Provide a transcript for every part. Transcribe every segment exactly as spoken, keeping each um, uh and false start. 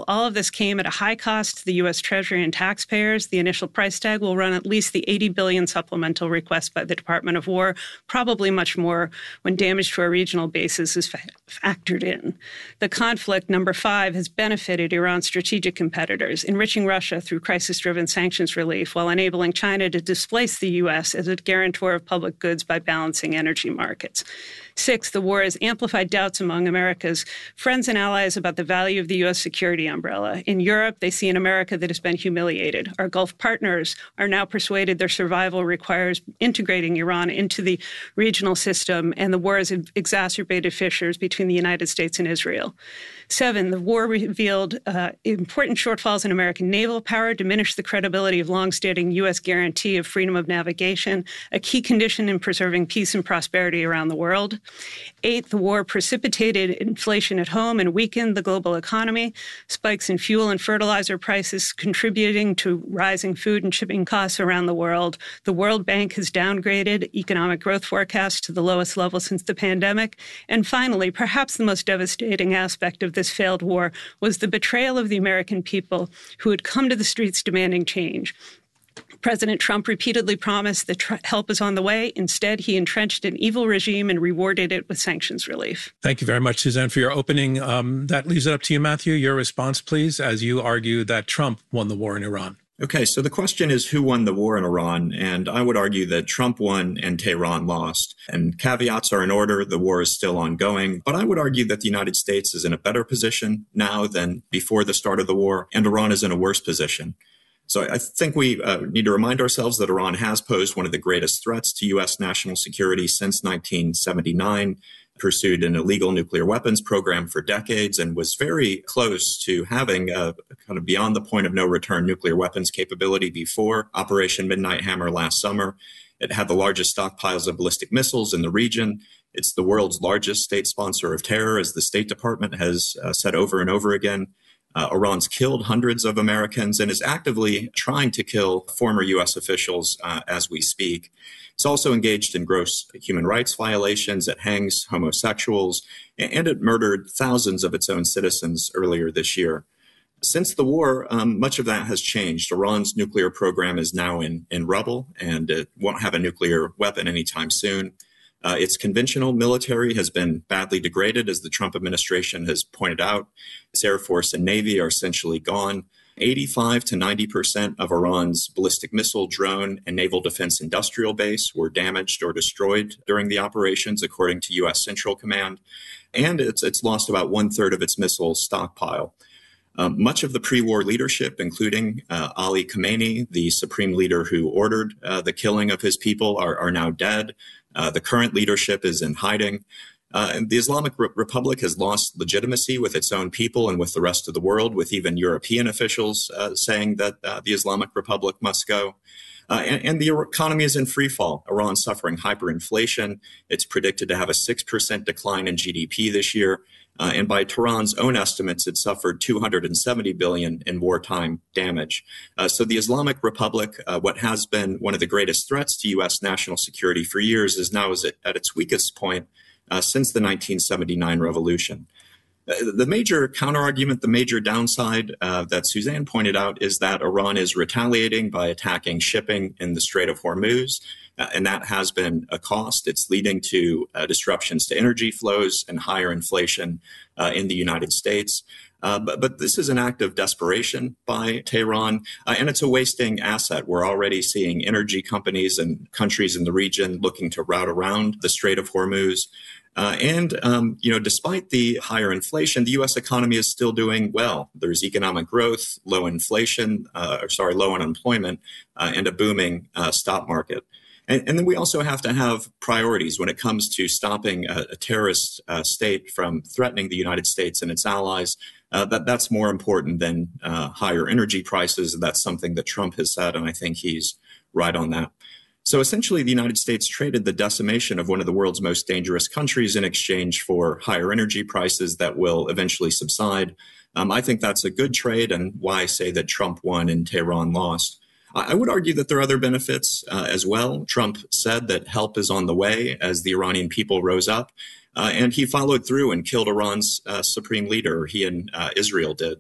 While all of this came at a high cost to the U S. Treasury and taxpayers, the initial price tag will run at least the eighty billion dollars supplemental request by the Department of War, probably much more when damage to our regional bases is fa- factored in. The conflict, number five, has benefited Iran's strategic competitors, enriching Russia through crisis-driven sanctions relief while enabling China to displace the U S as a guarantor of public goods by balancing energy markets. Six, the war has amplified doubts among America's friends and allies about the value of the U S security umbrella. In Europe, they see an America that has been humiliated. Our Gulf partners are now persuaded their survival requires integrating Iran into the regional system, and the war has exacerbated fissures between the United States and Israel. Seven, the war revealed uh, important shortfalls in American naval power, diminished the credibility of longstanding U S guarantee of freedom of navigation, a key condition in preserving peace and prosperity around the world. Eight, the war precipitated inflation at home and weakened the global economy. Spikes in fuel and fertilizer prices contributing to rising food and shipping costs around the world. The World Bank has downgraded economic growth forecasts to the lowest level since the pandemic. And finally, perhaps the most devastating aspect of this failed war was the betrayal of the American people who had come to the streets demanding change. President Trump repeatedly promised that tr- help is on the way. Instead, he entrenched an evil regime and rewarded it with sanctions relief. Thank you very much, Suzanne, for your opening. Um, that leaves it up to you, Matthew. Your response, please, as you argue that Trump won the war in Iran. Okay, so the question is who won the war in Iran? And I would argue that Trump won and Tehran lost. And caveats are in order. The war is still ongoing. But I would argue that the United States is in a better position now than before the start of the war, and Iran is in a worse position. So I think we uh, need to remind ourselves that Iran has posed one of the greatest threats to U S national security since nineteen seventy-nine, pursued an illegal nuclear weapons program for decades, and was very close to having a kind of beyond the point of no return nuclear weapons capability before Operation Midnight Hammer last summer. It had the largest stockpiles of ballistic missiles in the region. It's the world's largest state sponsor of terror, as the State Department has uh, said over and over again. Uh, Iran's killed hundreds of Americans and is actively trying to kill former U S officials uh, as we speak. It's also engaged in gross human rights violations. It hangs homosexuals, and it murdered thousands of its own citizens earlier this year. Since the war, um, much of that has changed. Iran's nuclear program is now in, in rubble, and it won't have a nuclear weapon anytime soon. Uh, its conventional military has been badly degraded, as the Trump administration has pointed out. Its Air Force and Navy are essentially gone. eighty-five to ninety percent of Iran's ballistic missile, drone, and naval defense industrial base were damaged or destroyed during the operations, according to U S Central Command. And it's, it's lost about one-third of its missile stockpile. Um, much of the pre-war leadership, including uh, Ali Khamenei, the supreme leader who ordered uh, the killing of his people, are, are now dead. Uh, the current leadership is in hiding. Uh, and the Islamic Re- Republic has lost legitimacy with its own people and with the rest of the world, with even European officials uh, saying that uh, the Islamic Republic must go. Uh, and, and the economy is in free fall. Iran's suffering hyperinflation. It's predicted to have a six percent decline in G D P this year. Uh, and by Tehran's own estimates, it suffered two hundred seventy billion dollars in wartime damage. Uh, so the Islamic Republic, uh, what has been one of the greatest threats to U S national security for years, is now is at its weakest point uh, since the nineteen seventy-nine revolution. Uh, the major counterargument, the major downside uh, that Suzanne pointed out is that Iran is retaliating by attacking shipping in the Strait of Hormuz. Uh, and that has been a cost. It's leading to uh, disruptions to energy flows and higher inflation uh, in the United States. Uh, but, but this is an act of desperation by Tehran, uh, and it's a wasting asset. We're already seeing energy companies and countries in the region looking to route around the Strait of Hormuz. Uh, and, um, you know, despite the higher inflation, the U S economy is still doing well. There's economic growth, low inflation, uh, or sorry, low unemployment, uh, and a booming uh, stock market. And, and then we also have to have priorities when it comes to stopping a, a terrorist uh, state from threatening the United States and its allies. Uh, that that's more important than uh, higher energy prices. That's something that Trump has said, and I think he's right on that. So essentially, the United States traded the decimation of one of the world's most dangerous countries in exchange for higher energy prices that will eventually subside. Um, I think that's a good trade, and why I say that Trump won and Tehran lost. I would argue that there are other benefits uh, as well. Trump said that help is on the way as the Iranian people rose up. Uh, and he followed through and killed Iran's uh, supreme leader. He and uh, Israel did.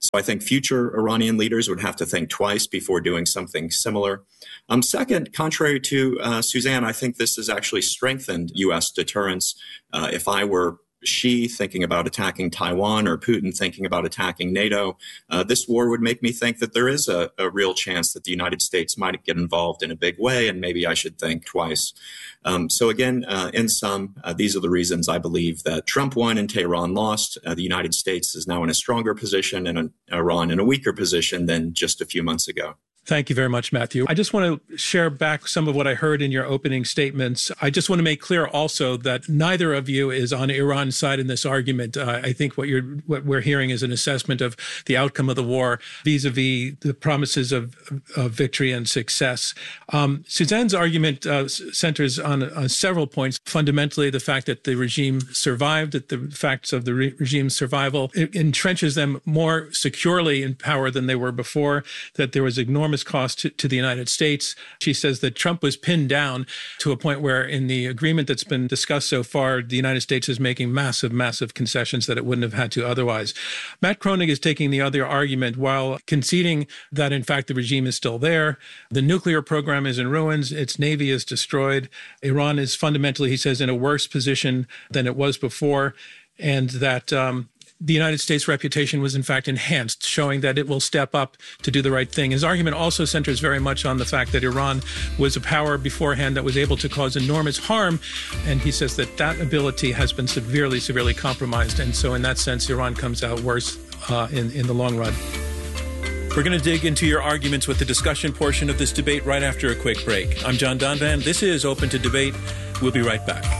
So I think future Iranian leaders would have to think twice before doing something similar. Um, second, contrary to uh, Suzanne, I think this has actually strengthened U S deterrence. Uh, if I were Xi thinking about attacking Taiwan or Putin thinking about attacking NATO, uh, this war would make me think that there is a, a real chance that the United States might get involved in a big way, and maybe I should think twice. Um, so again, uh, in sum, uh, these are the reasons I believe that Trump won and Tehran lost. Uh, the United States is now in a stronger position and uh, Iran in a weaker position than just a few months ago. Thank you very much, Matthew. I just want to share back some of what I heard in your opening statements. I just want to make clear also that neither of you is on Iran's side in this argument. Uh, I think what you're what we're hearing is an assessment of the outcome of the war vis-a-vis the promises of, of victory and success. Um, Suzanne's argument uh, centers on, on several points. Fundamentally, the fact that the regime survived, that the facts of the re- regime's survival it entrenches them more securely in power than they were before, that there was enormous cost to, to the United States. She says that Trump was pinned down to a point where in the agreement that's been discussed so far, the United States is making massive, massive concessions that it wouldn't have had to otherwise. Matt Kroenig is taking the other argument while conceding that, in fact, the regime is still there. The nuclear program is in ruins. Its navy is destroyed. Iran is fundamentally, he says, in a worse position than it was before, and that um, the United States' reputation was, in fact, enhanced, showing that it will step up to do the right thing. His argument also centers very much on the fact that Iran was a power beforehand that was able to cause enormous harm. And he says that that ability has been severely, severely compromised. And so in that sense, Iran comes out worse uh, in, in the long run. We're going to dig into your arguments with the discussion portion of this debate right after a quick break. I'm John Donvan. This is Open to Debate. We'll be right back.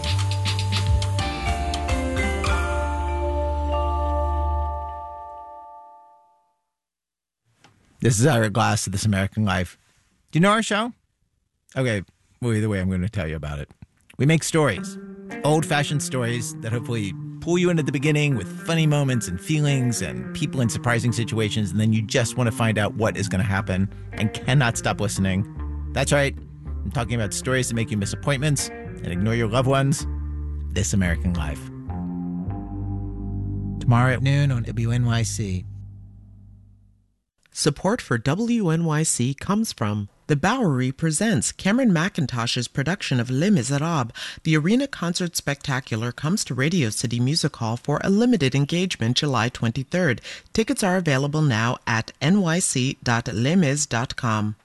This is Ira Glass of This American Life. Do you know our show? Okay, well, either way, I'm going to tell you about it. We make stories, old-fashioned stories that hopefully pull you into the beginning with funny moments and feelings and people in surprising situations, and then you just want to find out what is going to happen and cannot stop listening. That's right. I'm talking about stories that make you miss appointments and ignore your loved ones. This American Life. Tomorrow at noon on W N Y C. Support for W N Y C comes from The Bowery presents Cameron McIntosh's production of Les Miserables. The Arena Concert Spectacular comes to Radio City Music Hall for a limited engagement July twenty-third. Tickets are available now at n y c dot les mis dot com.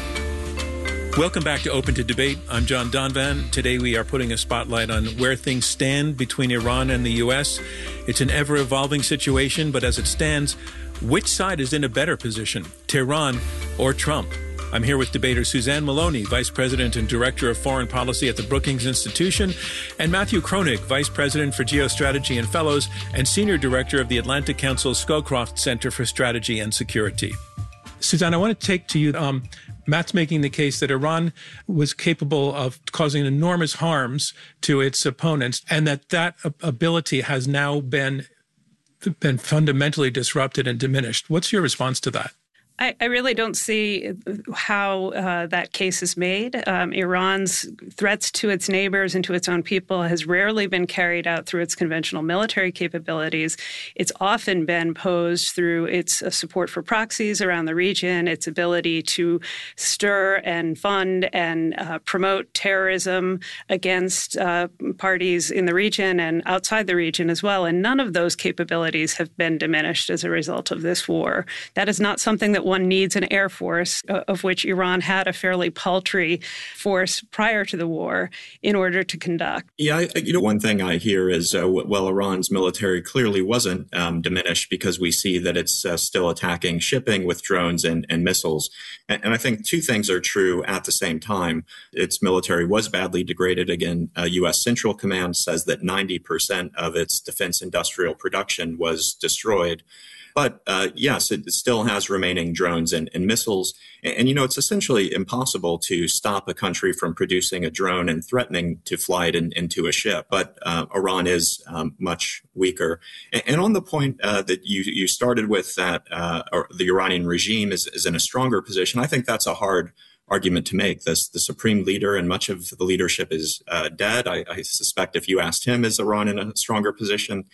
Welcome back to Open to Debate. I'm John Donvan. Today we are putting a spotlight on where things stand between Iran and the U S. It's an ever-evolving situation, but as it stands, which side is in a better position, Tehran or Trump? I'm here with debater Suzanne Maloney, Vice President and Director of Foreign Policy at the Brookings Institution, and Matthew Kroenig, Vice President for Geostrategy and Fellows and Senior Director of the Atlantic Council Scowcroft Center for Strategy and Security. Suzanne, I want to take to you, um, Matt's making the case that Iran was capable of causing enormous harms to its opponents, and that that ability has now been been fundamentally disrupted and diminished. What's your response to that? I, I really don't see how uh, that case is made. Um, Iran's threats to its neighbors and to its own people has rarely been carried out through its conventional military capabilities. It's often been posed through its uh, support for proxies around the region, its ability to stir and fund and uh, promote terrorism against uh, parties in the region and outside the region as well. And none of those capabilities have been diminished as a result of this war. That is not something that one needs an air force, uh, of which Iran had a fairly paltry force prior to the war, in order to conduct. Yeah, I, you know, one thing I hear is, uh, well, Iran's military clearly wasn't um, diminished because we see that it's uh, still attacking shipping with drones and, and missiles. And, and I think two things are true at the same time. Its military was badly degraded. Again, uh, U S Central Command says that ninety percent of its defense industrial production was destroyed. But uh, yes, it still has remaining drones and, and missiles. And, and, you know, it's essentially impossible to stop a country from producing a drone and threatening to fly it in, into a ship. But uh, Iran is um, much weaker. And, and on the point uh, that you, you started with, that uh, or the Iranian regime is, is in a stronger position, I think that's a hard argument to make. This, the supreme leader and much of the leadership is uh, dead. I, I suspect if you asked him, is Iran in a stronger position?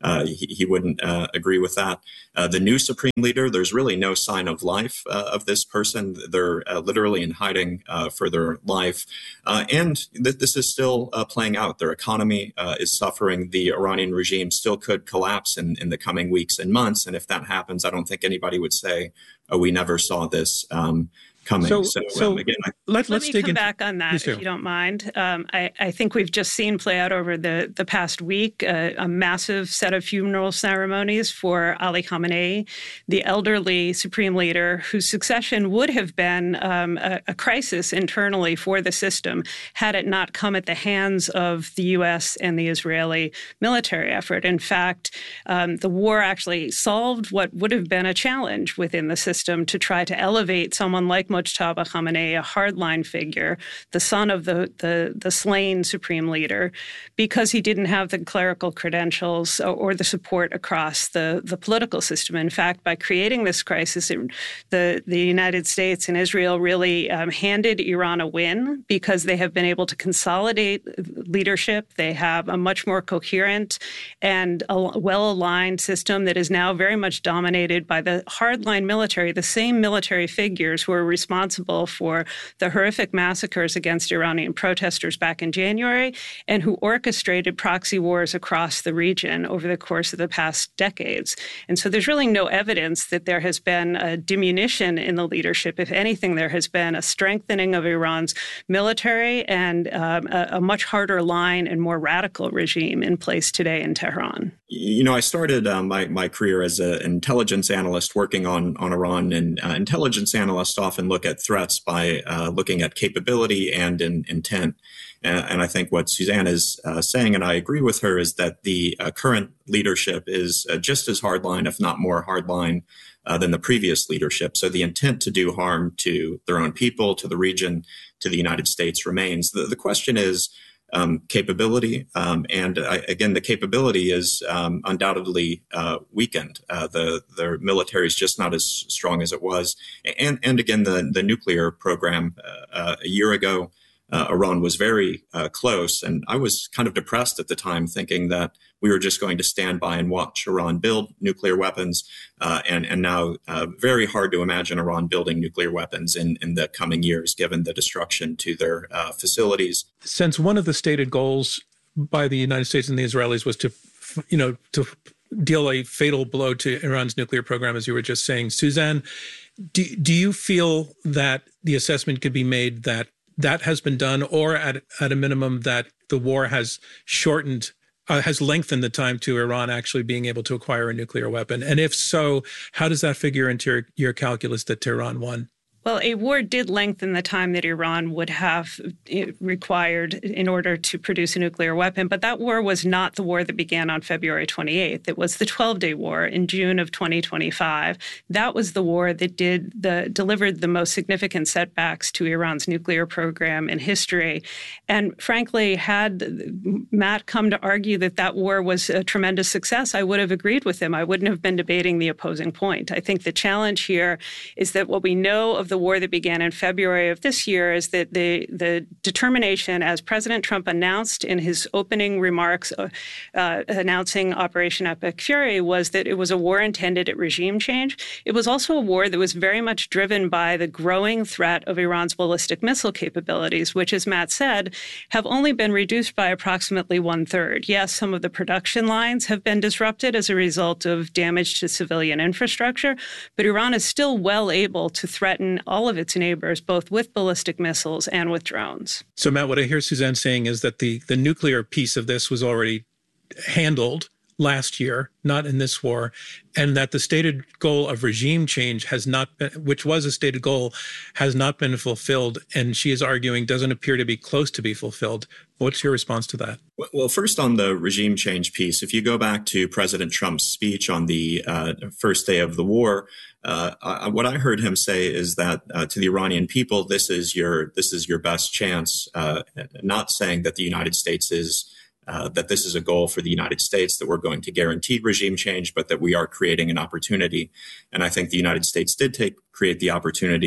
uh, he, he wouldn't uh, agree with that. Uh, the new supreme leader, there's really no sign of life uh, of this person. They're uh, literally in hiding uh, for their life. Uh, and th- this is still uh, playing out. Their economy uh, is suffering. The Iranian regime still could collapse in, in the coming weeks and months. And if that happens, I don't think anybody would say, oh, we never saw this um, coming. So, so, so um, again, I, let, let let's me dig come into, back on that, if you don't mind. Um, I, I think we've just seen play out over the, the past week uh, a massive set of funeral ceremonies for Ali Khamenei, the elderly supreme leader whose succession would have been um, a, a crisis internally for the system had it not come at the hands of the U S and the Israeli military effort. In fact, um, the war actually solved what would have been a challenge within the system to try to elevate someone like Mojtaba Khamenei, a hardline figure, the son of the, the, the slain supreme leader, because he didn't have the clerical credentials or, or the support across the, the political system. In fact, by creating this crisis, it, the, the United States and Israel really um, handed Iran a win because they have been able to consolidate leadership. They have a much more coherent and a well-aligned system that is now very much dominated by the hardline military, the same military figures who are responsible for the horrific massacres against Iranian protesters back in January and who orchestrated proxy wars across the region over the course of the past decades. And so there's really no evidence that there has been a diminution in the leadership. If anything, there has been a strengthening of Iran's military and um, a, a much harder line and more radical regime in place today in Tehran. You know, I started uh, my, my career as an intelligence analyst working on, on Iran, and uh, intelligence analysts often look at threats by uh, looking at capability and in, intent. And, and I think what Suzanne is uh, saying, and I agree with her, is that the uh, current leadership is uh, just as hardline, if not more hardline, uh, than the previous leadership. So the intent to do harm to their own people, to the region, to the United States remains. The, the question is, Um, capability. Um, and I, again, the capability is um, undoubtedly uh, weakened. Uh, the the military is just not as strong as it was. And and again, the, the nuclear program uh, uh, a year ago, uh, Iran was very uh, close. And I was kind of depressed at the time, thinking that we were just going to stand by and watch Iran build nuclear weapons. Uh, and, and now uh, very hard to imagine Iran building nuclear weapons in, in the coming years, given the destruction to their uh, facilities. Since one of the stated goals by the United States and the Israelis was to, you know, to deal a fatal blow to Iran's nuclear program, as you were just saying, Suzanne, do, do you feel that the assessment could be made that that has been done, or at, at a minimum that the war has shortened Uh, has lengthened the time to Iran actually being able to acquire a nuclear weapon? And if so, how does that figure into your, your calculus that Tehran won? Well, a war did lengthen the time that Iran would have required in order to produce a nuclear weapon. But that war was not the war that began on February twenty-eighth. It was the twelve-day war in June of twenty twenty-five. That was the war that did the delivered the most significant setbacks to Iran's nuclear program in history. And frankly, had Matt come to argue that that war was a tremendous success, I would have agreed with him. I wouldn't have been debating the opposing point. I think the challenge here is that what we know of the the war that began in February of this year is that the, the determination, as President Trump announced in his opening remarks uh, uh, announcing Operation Epic Fury, was that it was a war intended at regime change. It was also a war that was very much driven by the growing threat of Iran's ballistic missile capabilities, which, as Matt said, have only been reduced by approximately one third. Yes, some of the production lines have been disrupted as a result of damage to civilian infrastructure, but Iran is still well able to threaten all of its neighbors, both with ballistic missiles and with drones. So, Matt, what I hear Suzanne saying is that the, the nuclear piece of this was already handled last year, not in this war, and that the stated goal of regime change has not been, which was a stated goal, has not been fulfilled. And she is arguing doesn't appear to be close to be fulfilled. What's your response to that? Well, first on the regime change piece, if you go back to President Trump's speech on the uh, first day of the war, uh, I, what I heard him say is that uh, to the Iranian people, this is your this is your best chance, uh, not saying that the United States is Uh, that this is a goal for the United States, that we're going to guarantee regime change, but that we are creating an opportunity. And I think the United States did take create the opportunity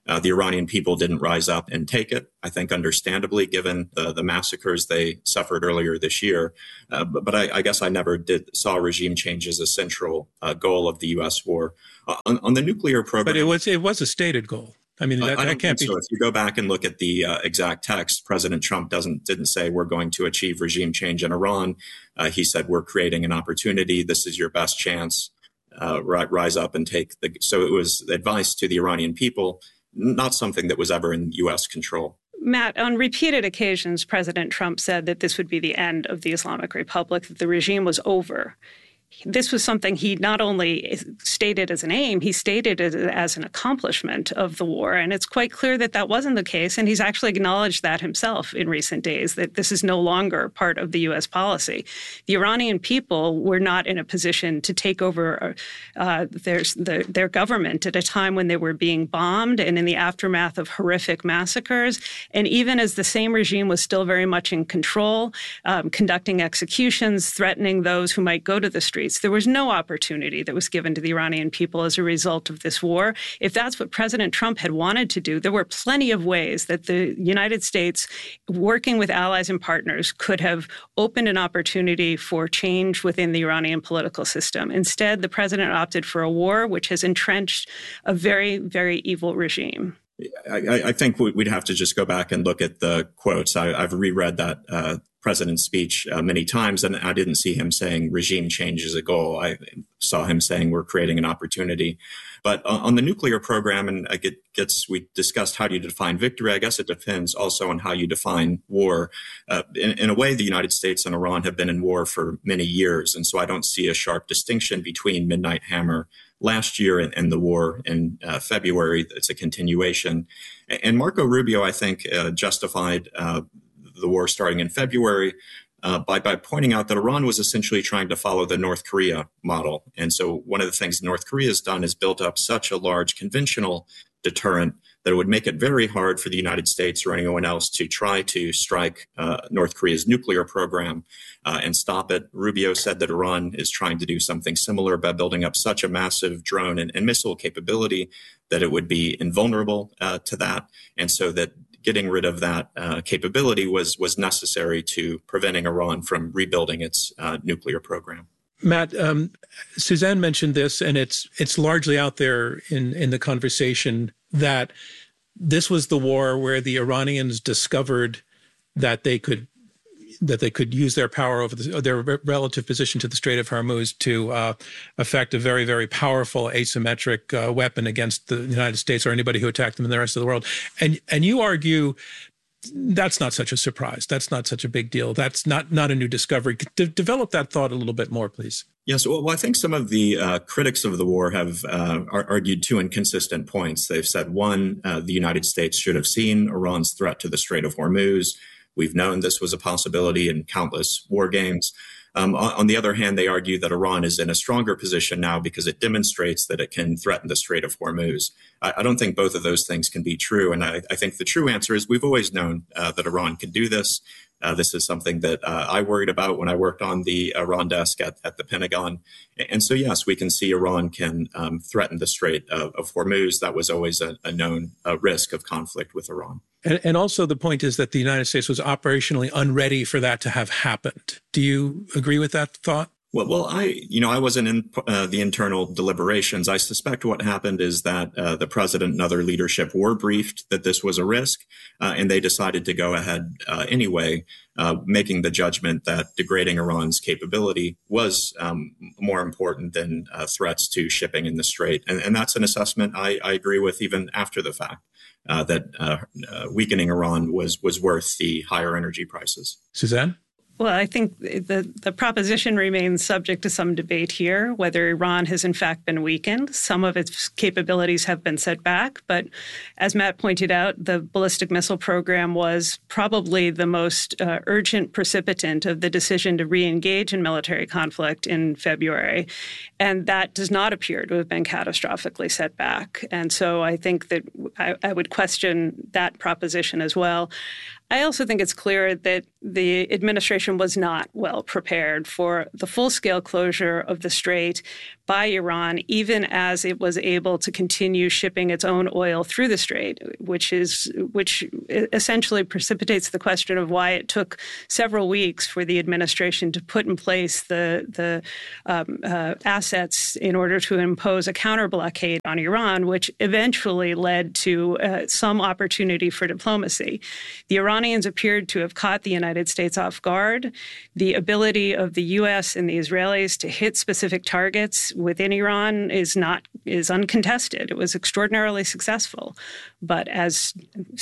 Uh, the Iranian people didn't rise up and take it, I think understandably, given the, the massacres they suffered earlier this year. Uh, but but I, I guess I never did saw regime change as a central uh, goal of the U S war. Uh, on, on the nuclear program... But it was it was a stated goal. I mean, that, I don't that can't think be... So. If you go back and look at the uh, exact text, President Trump doesn't didn't say we're going to achieve regime change in Iran. Uh, he said we're creating an opportunity. This is your best chance. Uh, rise up and take the... So it was advice to the Iranian people, not something that was ever in U S control. Matt, on repeated occasions, President Trump said that this would be the end of the Islamic Republic, that the regime was over. This was something he not only stated as an aim, he stated it as an accomplishment of the war. And it's quite clear that that wasn't the case. And he's actually acknowledged that himself in recent days, that this is no longer part of the U S policy. The Iranian people were not in a position to take over uh, their, the, their government at a time when they were being bombed and in the aftermath of horrific massacres. And even as the same regime was still very much in control, um, conducting executions, threatening those who might go to the streets, there was no opportunity that was given to the Iranian people as a result of this war. If that's what President Trump had wanted to do, there were plenty of ways that the United States, working with allies and partners, could have opened an opportunity for change within the Iranian political system. Instead, the president opted for a war which has entrenched a very, very evil regime. I, I think we'd have to just go back and look at the quotes. I, I've reread that uh, president's speech uh, many times, and I didn't see him saying regime change is a goal. I saw him saying we're creating an opportunity. But on the nuclear program, and I get, gets, we discussed how do you define victory. I guess it depends also on how you define war. Uh, in, in a way, the United States and Iran have been in war for many years, and so I don't see a sharp distinction between Midnight Hammer last year and, and the war in uh, February. It's a continuation. And Marco Rubio, I think, uh, justified uh, the war starting in February uh, by, by pointing out that Iran was essentially trying to follow the North Korea model. And so one of the things North Korea has done is built up such a large conventional deterrent that it would make it very hard for the United States or anyone else to try to strike uh, North Korea's nuclear program uh, and stop it. Rubio said that Iran is trying to do something similar by building up such a massive drone and, and missile capability that it would be invulnerable uh, to that. And so that getting rid of that uh, capability was was necessary to preventing Iran from rebuilding its uh, nuclear program. Matt, um, Suzanne mentioned this, and it's it's largely out there in, in the conversation that this was the war where the Iranians discovered that they could that they could use their power over the, their relative position to the Strait of Hormuz to uh, affect a very, very powerful asymmetric uh, weapon against the United States or anybody who attacked them in the rest of the world. And and you argue that's not such a surprise. That's not such a big deal. That's not not a new discovery. De- develop that thought a little bit more, please. Yes, well, I think some of the uh, critics of the war have uh, argued two inconsistent points. They've said, one, uh, the United States should have seen Iran's threat to the Strait of Hormuz. We've known this was a possibility in countless war games. Um, on, on the other hand, they argue that Iran is in a stronger position now because it demonstrates that it can threaten the Strait of Hormuz. I, I don't think both of those things can be true. And I, I think the true answer is we've always known uh, that Iran can do this. Uh, this is something that uh, I worried about when I worked on the Iran desk at, at the Pentagon. And so, yes, we can see Iran can um, threaten the Strait of, of Hormuz. That was always a, a known uh, risk of conflict with Iran. And, and also the point is that the United States was operationally unready for that to have happened. Do you agree with that thought? Well, well, I, you know, I wasn't in uh, the internal deliberations. I suspect what happened is that uh, the president and other leadership were briefed that this was a risk, uh, and they decided to go ahead uh, anyway, uh, making the judgment that degrading Iran's capability was um, more important than uh, threats to shipping in the Strait. And, and that's an assessment I, I agree with even after the fact, uh, that uh, uh, weakening Iran was was worth the higher energy prices. Suzanne? Well, I think the, the proposition remains subject to some debate here, whether Iran has in fact been weakened. Some of its capabilities have been set back. But as Matt pointed out, the ballistic missile program was probably the most uh, urgent precipitant of the decision to re-engage in military conflict in February. And that does not appear to have been catastrophically set back. And so I think that I, I would question that proposition as well. I also think it's clear that the administration was not well prepared for the full-scale closure of the Strait, by Iran, even as it was able to continue shipping its own oil through the strait, which is which essentially precipitates the question of why it took several weeks for the administration to put in place the the um, uh, assets in order to impose a counter blockade on Iran, which eventually led to uh, some opportunity for diplomacy. The Iranians appeared to have caught the United States off guard. The ability of the U S and the Israelis to hit specific targets within Iran is not is uncontested. It was extraordinarily successful. But as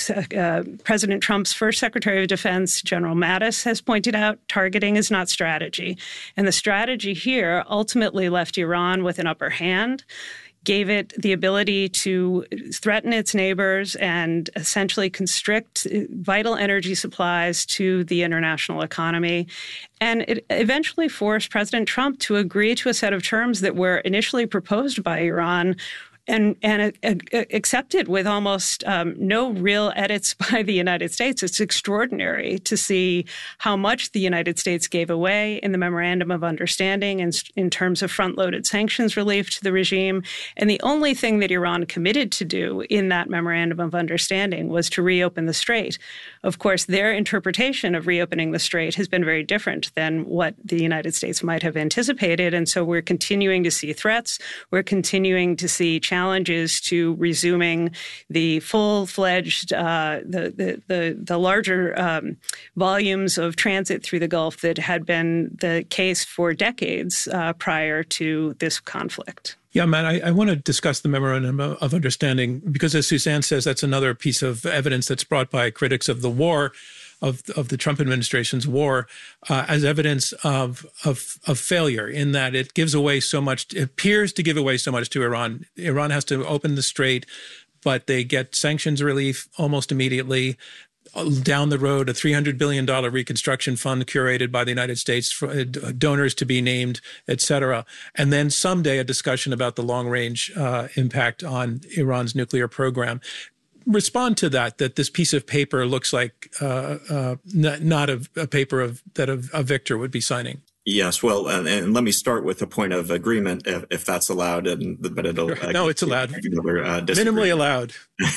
uh, President Trump's first Secretary of Defense, General Mattis, has pointed out, targeting is not strategy. And the strategy here ultimately left Iran with an upper hand, gave it the ability to threaten its neighbors and essentially constrict vital energy supplies to the international economy. And it eventually forced President Trump to agree to a set of terms that were initially proposed by Iran and, and uh, accepted with almost um, no real edits by the United States. It's extraordinary to see how much the United States gave away in the Memorandum of Understanding in, in terms of front-loaded sanctions relief to the regime. And the only thing that Iran committed to do in that Memorandum of Understanding was to reopen the strait. Of course, their interpretation of reopening the strait has been very different than what the United States might have anticipated. And so we're continuing to see threats. We're continuing to see challenges to resuming the full-fledged, uh, the, the, the, the larger um, volumes of transit through the Gulf that had been the case for decades uh, prior to this conflict. Yeah, Matt, I, I want to discuss the Memorandum of Understanding because, as Suzanne says, that's another piece of evidence that's brought by critics of the war, of of the Trump administration's war, uh, as evidence of, of of failure in that it gives away so much, it appears to give away so much to Iran. Iran has to open the strait, but they get sanctions relief almost immediately. Down the road, a three hundred billion dollars reconstruction fund curated by the United States, for donors to be named, et cetera. And then someday a discussion about the long-range uh, impact on Iran's nuclear program. Respond to that, that this piece of paper looks like uh, uh, not, not a, a paper of that a, a victor would be signing. Yes, well, and, and let me start with a point of agreement, if, if that's allowed. And but it'll uh, no, it's allowed. Another, uh, minimally allowed.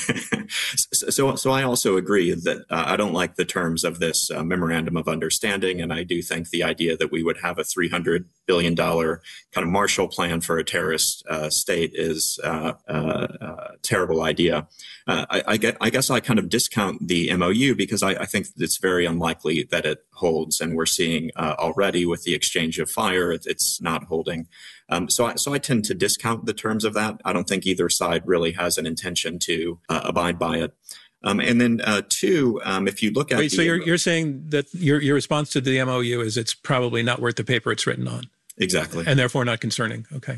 so, so I also agree that uh, I don't like the terms of this uh, memorandum of understanding, and I do think the idea that we would have a three hundred billion dollars kind of Marshall Plan for a terrorist uh, state is uh, uh, a terrible idea. Uh, I, I, get, I guess I kind of discount the M O U because I, I think it's very unlikely that it holds, and we're seeing uh, already with the exchange of fire, it, it's not holding. Um, so, I, so I tend to discount the terms of that. I don't think either side really has an intention to uh, abide by it. Um, and then uh, two, um, if you look at Wait, the, so you're you're saying that your your response to the M O U is it's probably not worth the paper it's written on. Exactly. And therefore not concerning. Okay.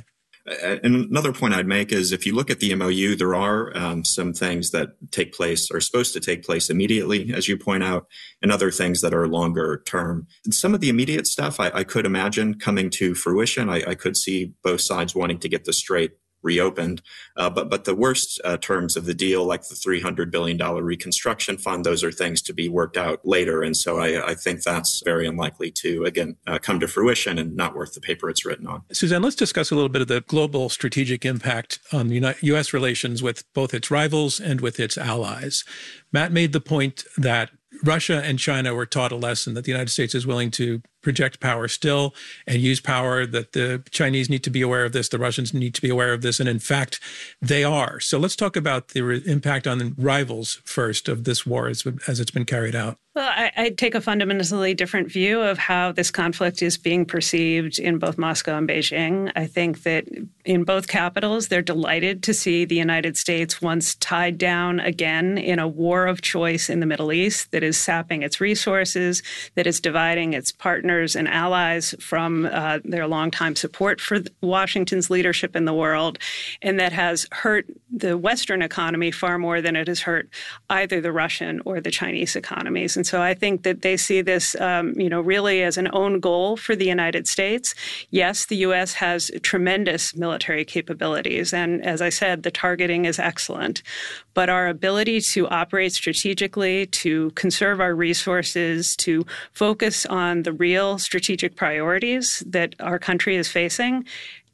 And another point I'd make is if you look at the M O U, there are um, some things that take place, are supposed to take place immediately, as you point out, and other things that are longer term. And some of the immediate stuff I, I could imagine coming to fruition. I, I could see both sides wanting to get the strait reopened. Uh, but but the worst uh, terms of the deal, like the three hundred billion dollars reconstruction fund, those are things to be worked out later. And so I, I think that's very unlikely to, again, uh, come to fruition and not worth the paper it's written on. Suzanne, let's discuss a little bit of the global strategic impact on the U S relations with both its rivals and with its allies. Matt made the point that Russia and China were taught a lesson that the United States is willing to project power still and use power, that the Chinese need to be aware of this, the Russians need to be aware of this, and in fact, they are. So let's talk about the re- impact on the rivals first of this war as, as it's been carried out. Well, I, I take a fundamentally different view of how this conflict is being perceived in both Moscow and Beijing. I think that in both capitals, they're delighted to see the United States once tied down again in a war of choice in the Middle East that is sapping its resources, that is dividing its partners and allies from uh, their longtime support for Washington's leadership in the world, and that has hurt the Western economy far more than it has hurt either the Russian or the Chinese economies. And so I think that they see this, um, you know, really as an own goal for the United States. Yes, the U S has tremendous military capabilities. And as I said, the targeting is excellent. But our ability to operate strategically, to conserve our resources, to focus on the real strategic priorities that our country is facing,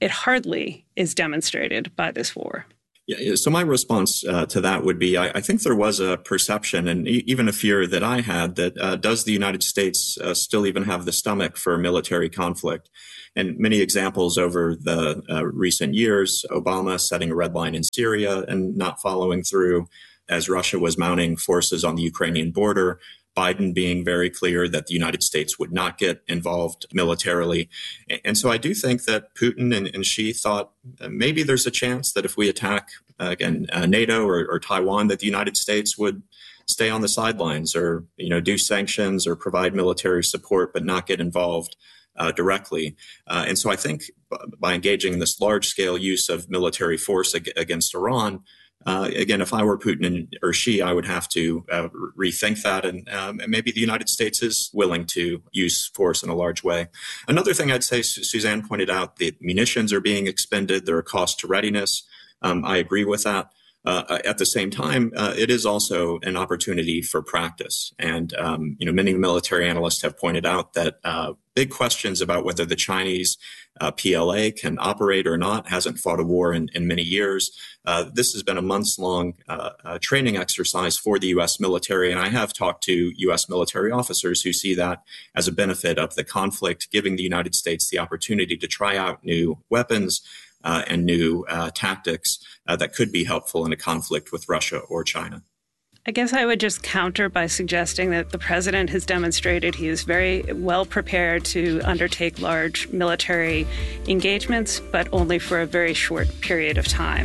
it hardly is demonstrated by this war. Yeah, so my response uh, to that would be, I, I think there was a perception and e- even a fear that I had that uh, does the United States uh, still even have the stomach for military conflict? And many examples over the uh, recent years, Obama setting a red line in Syria and not following through as Russia was mounting forces on the Ukrainian border, Biden being very clear that the United States would not get involved militarily. And so I do think that Putin and, and Xi thought uh, maybe there's a chance that if we attack, uh, again, uh, NATO or, or Taiwan, that the United States would stay on the sidelines or, you know, do sanctions or provide military support, but not get involved uh, directly. Uh, and so I think by engaging in this large scale use of military force ag- against Iran, Uh, again, if I were Putin and, or Xi, I would have to uh, rethink that. And, um, and maybe the United States is willing to use force in a large way. Another thing I'd say, Su- Suzanne pointed out, the munitions are being expended. There are costs to readiness. Um, I agree with that. Uh, at the same time, uh, it is also an opportunity for practice. And, um, you know, many military analysts have pointed out that uh, big questions about whether the Chinese uh, P L A can operate or not, hasn't fought a war in, in many years. Uh, this has been a months-long uh, uh, training exercise for the U S military, and I have talked to U S military officers who see that as a benefit of the conflict, giving the United States the opportunity to try out new weapons uh, and new uh, tactics uh, that could be helpful in a conflict with Russia or China. I guess I would just counter by suggesting that the president has demonstrated he is very well prepared to undertake large military engagements, but only for a very short period of time.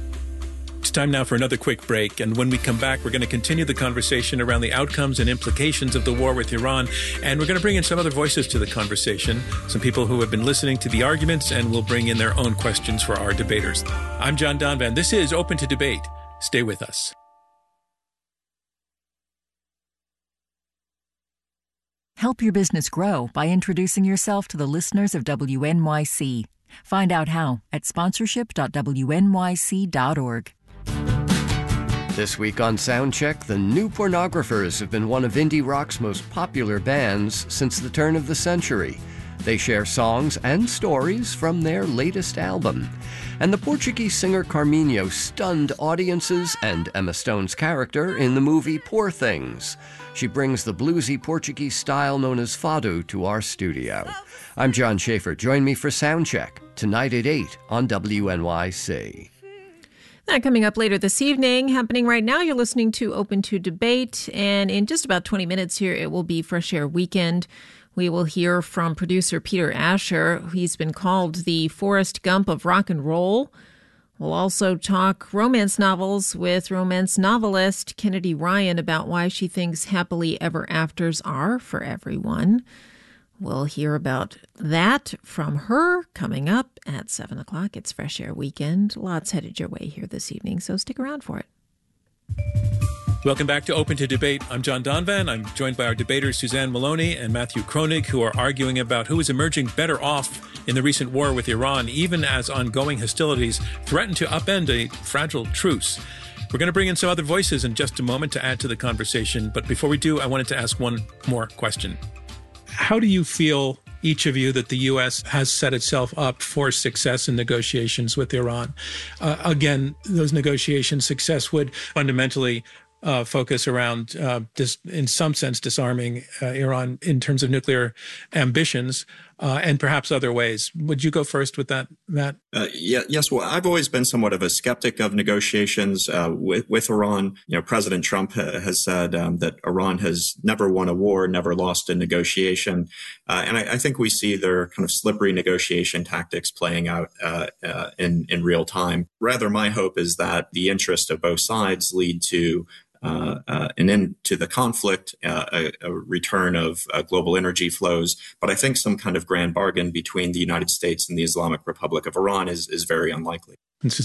It's time now for another quick break, and when we come back, we're going to continue the conversation around the outcomes and implications of the war with Iran, and we're going to bring in some other voices to the conversation, some people who have been listening to the arguments, and will bring in their own questions for our debaters. I'm John Donvan. This is Open to Debate. Stay with us. Help your business grow by introducing yourself to the listeners of W N Y C. Find out how at sponsorship dot w n y c dot org. This week on Soundcheck, the New Pornographers have been one of indie rock's most popular bands since the turn of the century. They share songs and stories from their latest album. And the Portuguese singer Carminho stunned audiences and Emma Stone's character in the movie Poor Things. She brings the bluesy Portuguese style known as fado to our studio. I'm John Schaefer. Join me for Soundcheck tonight at eight on W N Y C. That coming up later this evening. Happening right now, you're listening to Open to Debate. And in just about twenty minutes here, it will be Fresh Air Weekend. We will hear from producer Peter Asher. He's been called the Forrest Gump of rock and roll. We'll also talk romance novels with romance novelist Kennedy Ryan about why she thinks happily ever afters are for everyone. We'll hear about that from her coming up at seven o'clock. It's Fresh Air Weekend. Lots headed your way here this evening, so stick around for it. Welcome back to Open to Debate. I'm John Donvan. I'm joined by our debaters Suzanne Maloney and Matthew Kronig, who are arguing about who is emerging better off in the recent war with Iran, even as ongoing hostilities threaten to upend a fragile truce. We're going to bring in some other voices in just a moment to add to the conversation. But before we do, I wanted to ask one more question. How do you feel, each of you, that the U S has set itself up for success in negotiations with Iran? Uh, again, those negotiations' success would fundamentally uh, focus around, uh, dis- in some sense, disarming uh, Iran in terms of nuclear ambitions uh, and perhaps other ways. Would you go first with that, Matt? Uh, yeah, yes. Well, I've always been somewhat of a skeptic of negotiations uh, with, with Iran. You know, President Trump ha- has said um, that Iran has never won a war, never lost a negotiation. Uh, and I, I think we see their kind of slippery negotiation tactics playing out uh, uh, in, in real time. Rather, my hope is that the interest of both sides lead to Uh, uh, an end to the conflict, uh, a, a return of uh, global energy flows. But I think some kind of grand bargain between the United States and the Islamic Republic of Iran is, is very unlikely. And Suzanne?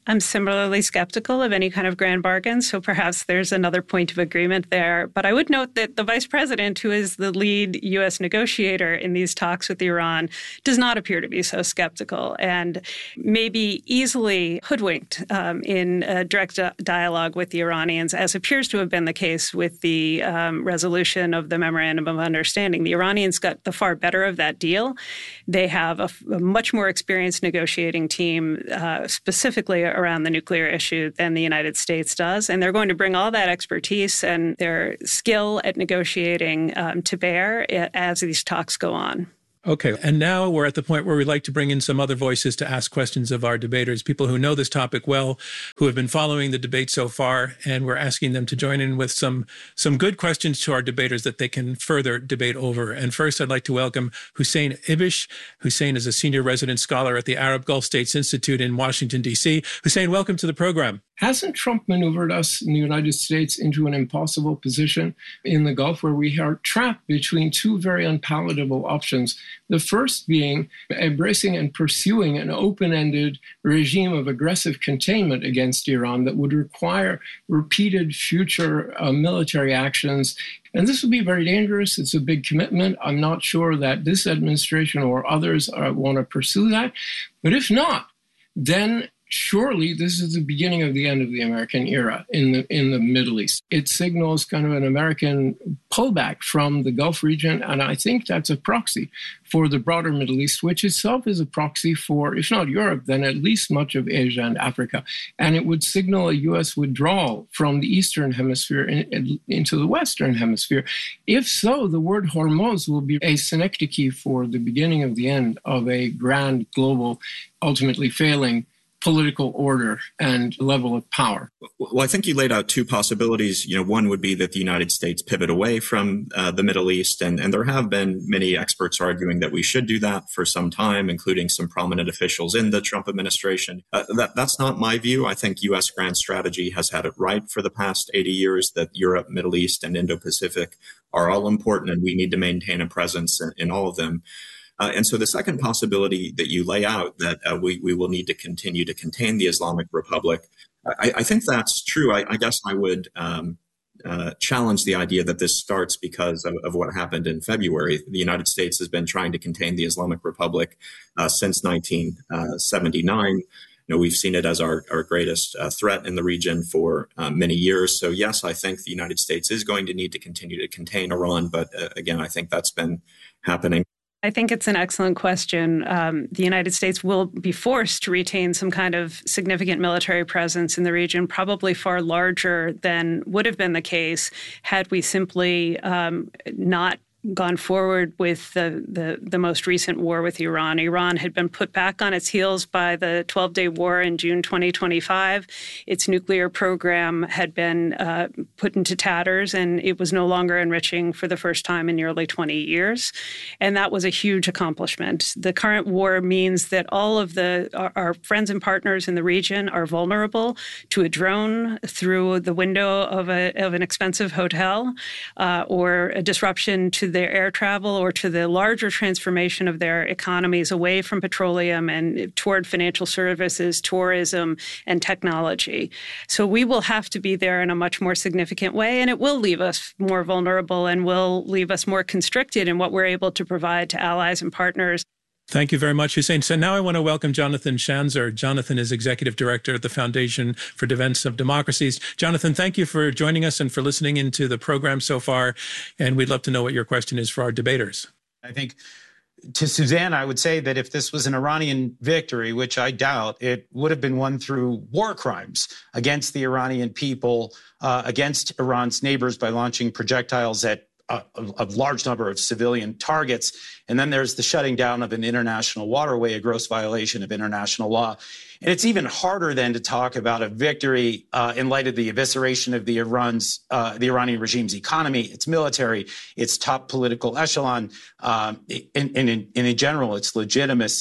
I'm similarly skeptical of any kind of grand bargain, so perhaps there's another point of agreement there. But I would note that the vice president, who is the lead U S negotiator in these talks with Iran, does not appear to be so skeptical and may be easily hoodwinked um, in a direct di- dialogue with the Iranians, as appears to have been the case with the um, resolution of the Memorandum of Understanding. The Iranians got the far better of that deal. They have a, a much more experienced negotiating team, uh, specifically around the nuclear issue, than the United States does. And they're going to bring all that expertise and their skill at negotiating um, to bear as these talks go on. Okay. And now we're at the point where we'd like to bring in some other voices to ask questions of our debaters, people who know this topic well, who have been following the debate so far. And we're asking them to join in with some some good questions to our debaters that they can further debate over. And first, I'd like to welcome Hussein Ibish. Hussein is a senior resident scholar at the Arab Gulf States Institute in Washington, D C. Hussein, welcome to the program. Hasn't Trump maneuvered us in the United States into an impossible position in the Gulf where we are trapped between two very unpalatable options? The first being embracing and pursuing an open-ended regime of aggressive containment against Iran that would require repeated future uh, military actions. And this would be very dangerous. It's a big commitment. I'm not sure that this administration or others uh, want to pursue that. But if not, then surely this is the beginning of the end of the American era in the in the Middle East. It signals kind of an American pullback from the Gulf region, and I think that's a proxy for the broader Middle East, which itself is a proxy for, if not Europe, then at least much of Asia and Africa. And it would signal a U S withdrawal from the Eastern Hemisphere in, in, into the Western Hemisphere. If so, the word Hormuz will be a synecdoche for the beginning of the end of a grand global, ultimately failing political order and level of power. Well, I think you laid out two possibilities. You know, one would be that the United States pivot away from uh, the Middle East, and, and there have been many experts arguing that we should do that for some time, including some prominent officials in the Trump administration. Uh, that, that's not my view. I think U S grand strategy has had it right for the past eighty years that Europe, Middle East, and Indo-Pacific are all important, and we need to maintain a presence in, in all of them. Uh, and so the second possibility that you lay out, that uh, we, we will need to continue to contain the Islamic Republic, I, I think that's true. I, I guess I would um, uh, challenge the idea that this starts because of, of what happened in February. The United States has been trying to contain the Islamic Republic uh, since nineteen seventy-nine. You know, we've seen it as our, our greatest uh, threat in the region for uh, many years. So, yes, I think the United States is going to need to continue to contain Iran. But uh, again, I think that's been happening. I think it's an excellent question. Um, the United States will be forced to retain some kind of significant military presence in the region, probably far larger than would have been the case had we simply um, not gone forward with the, the, the most recent war with Iran. Iran had been put back on its heels by the twelve-day war in June twenty twenty-five. Its nuclear program had been uh, put into tatters, and it was no longer enriching for the first time in nearly twenty years. And that was a huge accomplishment. The current war means that all of the our, our friends and partners in the region are vulnerable to a drone through the window of, a, of an expensive hotel uh, or a disruption to their air travel or to the larger transformation of their economies away from petroleum and toward financial services, tourism, and technology. So we will have to be there in a much more significant way, and it will leave us more vulnerable and will leave us more constricted in what we're able to provide to allies and partners. Thank you very much, Hussein. So now I want to welcome Jonathan Schanzer. Jonathan is Executive Director at the Foundation for Defense of Democracies. Jonathan, thank you for joining us and for listening into the program so far. And we'd love to know what your question is for our debaters. I think to Suzanne, I would say that if this was an Iranian victory, which I doubt, it would have been won through war crimes against the Iranian people, uh, against Iran's neighbors by launching projectiles at A, a large number of civilian targets. And then there's the shutting down of an international waterway, a gross violation of international law. And it's even harder then to talk about a victory uh, in light of the evisceration of the Iran's, uh, the Iranian regime's economy, its military, its top political echelon, um, and, and, in, and in general, its legitimacy.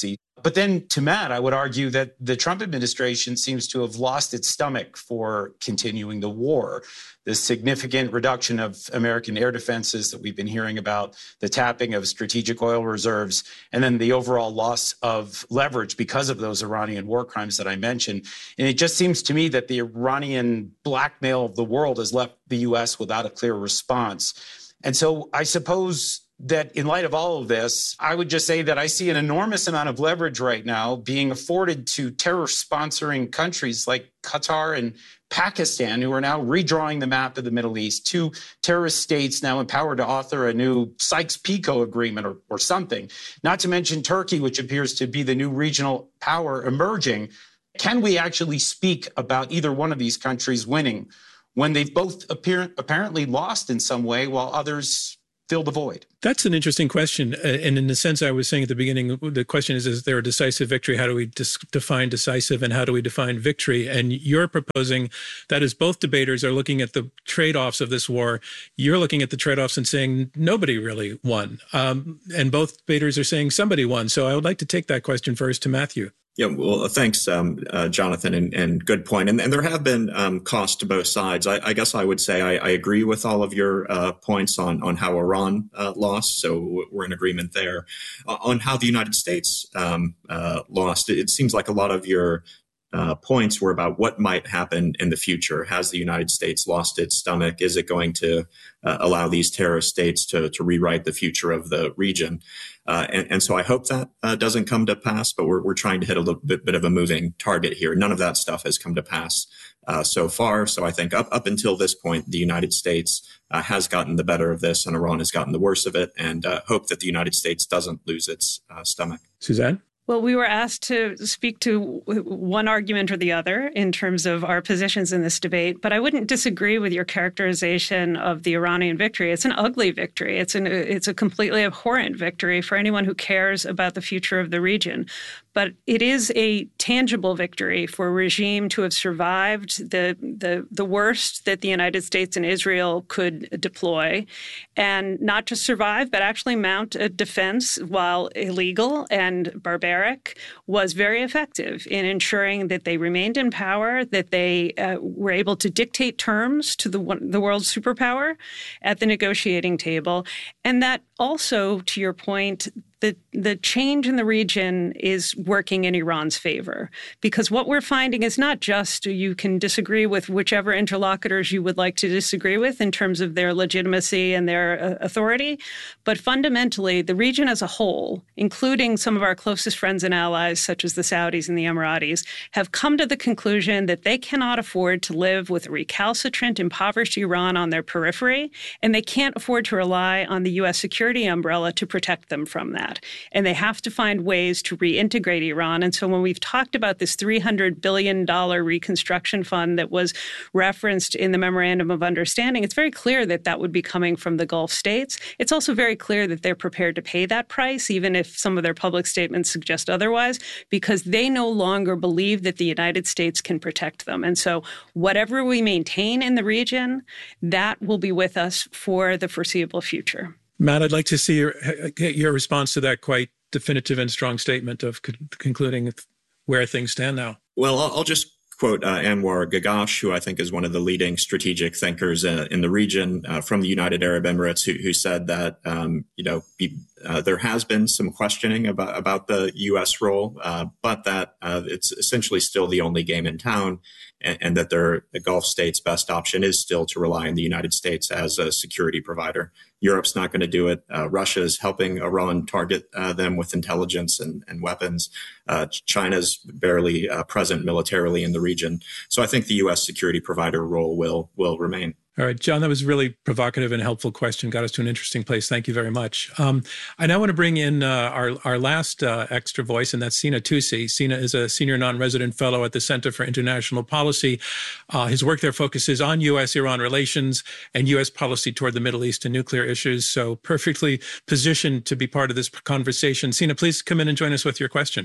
But then to Matt, I would argue that the Trump administration seems to have lost its stomach for continuing the war. The significant reduction of American air defenses that we've been hearing about, the tapping of strategic oil reserves, and then the overall loss of leverage because of those Iranian war crimes that I mentioned. And it just seems to me that the Iranian blackmail of the world has left the U S without a clear response. And so I suppose that in light of all of this, I would just say that I see an enormous amount of leverage right now being afforded to terror-sponsoring countries like Qatar and Pakistan, who are now redrawing the map of the Middle East, two terrorist states now empowered to author a new Sykes-Picot agreement or, or something, not to mention Turkey, which appears to be the new regional power emerging. Can we actually speak about either one of these countries winning when they've both appear, apparently lost in some way while others fill the void? That's an interesting question. And in the sense I was saying at the beginning, the question is, is there a decisive victory? How do we dis- define decisive and how do we define victory? And you're proposing that as both debaters are looking at the trade-offs of this war, you're looking at the trade-offs and saying nobody really won. Um, and both debaters are saying somebody won. So I would like to take that question first to Matthew. Yeah, well, thanks, um, uh, Jonathan, and, and good point. And, and there have been um, costs to both sides. I, I guess I would say I, I agree with all of your uh, points on, on how Iran uh, lost, so we're in agreement there. Uh, on how the United States um, uh, lost, it seems like a lot of your uh, points were about what might happen in the future. Has the United States lost its stomach? Is it going to uh, allow these terrorist states to, to rewrite the future of the region? Uh, and, and so I hope that uh, doesn't come to pass, but we're, we're trying to hit a little bit, bit of a moving target here. None of that stuff has come to pass uh, so far. So I think up, up until this point, the United States uh, has gotten the better of this and Iran has gotten the worse of it, and uh, hope that the United States doesn't lose its uh, stomach. Suzanne? Well, we were asked to speak to one argument or the other in terms of our positions in this debate, but I wouldn't disagree with your characterization of the Iranian victory. It's an ugly victory. It's an it's a completely abhorrent victory for anyone who cares about the future of the region. But it is a tangible victory for a regime to have survived the, the, the worst that the United States and Israel could deploy, and not just survive, but actually mount a defense, while illegal and barbaric, was very effective in ensuring that they remained in power, that they uh, were able to dictate terms to the, the world's superpower at the negotiating table. And that also, to your point, The, the change in the region is working in Iran's favor, because what we're finding is not just you can disagree with whichever interlocutors you would like to disagree with in terms of their legitimacy and their uh, authority, but fundamentally the region as a whole, including some of our closest friends and allies such as the Saudis and the Emiratis, have come to the conclusion that they cannot afford to live with a recalcitrant, impoverished Iran on their periphery, and they can't afford to rely on the U S security umbrella to protect them from that. And they have to find ways to reintegrate Iran. And so when we've talked about this three hundred billion dollars reconstruction fund that was referenced in the Memorandum of Understanding, it's very clear that that would be coming from the Gulf states. It's also very clear that they're prepared to pay that price, even if some of their public statements suggest otherwise, because they no longer believe that the United States can protect them. And so whatever we maintain in the region, that will be with us for the foreseeable future. Matt, I'd like to see your, get your response to that quite definitive and strong statement of con- concluding where things stand now. Well, I'll, I'll just quote uh, Anwar Gagash, who I think is one of the leading strategic thinkers uh, in the region uh, from the United Arab Emirates, who, who said that, um, you know, be, uh, there has been some questioning about, about the U S role, uh, but that uh, it's essentially still the only game in town, and, and that their, the Gulf states' best option is still to rely on the United States as a security provider. Europe's not going to do it. Uh, Russia is helping Iran target uh, them with intelligence and, and weapons. Uh, China's barely uh, present militarily in the region. So I think the U S security provider role will will remain. All right, John, that was a really provocative and helpful question. Got us to an interesting place. Thank you very much. Um, I now want to bring in uh, our, our last uh, extra voice, and that's Sina Tusi. Sina is a senior non-resident fellow at the Center for International Policy. Uh, his work there focuses on U S Iran relations and U S policy toward the Middle East and nuclear issues, so perfectly positioned to be part of this conversation. Sina, please come in and join us with your question.